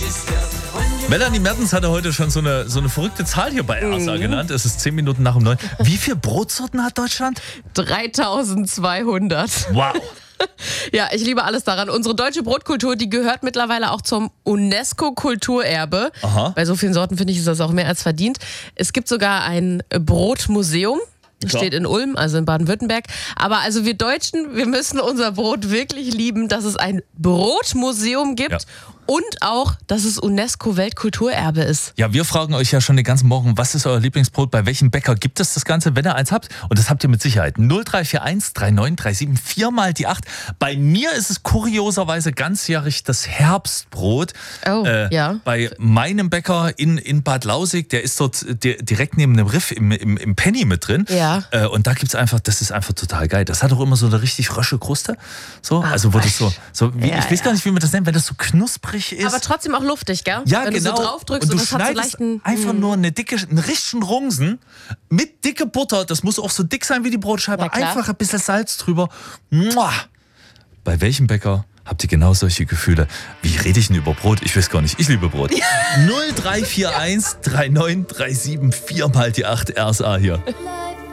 Melanie Mertens hatte heute schon so eine verrückte Zahl hier bei RSA genannt. Es ist 10 Minuten nach um 9. Wie viele Brotsorten hat Deutschland? 3200. Wow. Ja, ich liebe alles daran. Unsere deutsche Brotkultur, die gehört mittlerweile auch zum UNESCO-Kulturerbe. Aha. Bei so vielen Sorten, finde ich, ist das auch mehr als verdient. Es gibt sogar ein Brotmuseum. Klar. Steht in Ulm, also in Baden-Württemberg. Aber also wir Deutschen, wir müssen unser Brot wirklich lieben, dass es ein Brotmuseum gibt. Ja. Und auch, dass es UNESCO-Weltkulturerbe ist. Ja, wir fragen euch ja schon den ganzen Morgen, was ist euer Lieblingsbrot? Bei welchem Bäcker gibt es das Ganze, wenn ihr eins habt? Und das habt ihr mit Sicherheit. 0341 3937 4 mal die 8. Bei mir ist es kurioserweise ganzjährig das Herbstbrot. Oh, ja. Bei meinem Bäcker in Bad Lausig, der ist dort direkt neben dem Riff im Penny mit drin. Ja. Und da gibt's einfach, das ist einfach total geil. Das hat auch immer so eine richtig rösche Kruste. So, also wo das so wie, Ja, ich weiß gar nicht, wie man das nennt, wenn das so knusprig ist. Aber trotzdem auch luftig, gell? Ja, wenn genau. du so drauf drückst und du das hat so schneidest leichten... einfach nur einen richtigen Rungsen mit dicke Butter. Das muss auch so dick sein wie die Brotscheibe. Na klar. Einfach ein bisschen Salz drüber. Mua. Bei welchem Bäcker habt ihr genau solche Gefühle? Wie rede ich denn über Brot? Ich weiß gar nicht. Ich liebe Brot. 0341 3937 4 mal die 8 RSA hier.